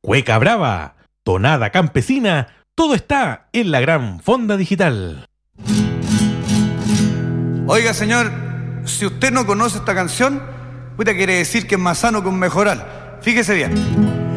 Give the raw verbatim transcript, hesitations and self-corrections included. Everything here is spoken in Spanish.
cueca brava, tonada campesina, todo está en la gran Fonda Digital. Oiga, señor, si usted no conoce esta canción, puta, quiere decir que es más sano que un mejoral. Fíjese bien.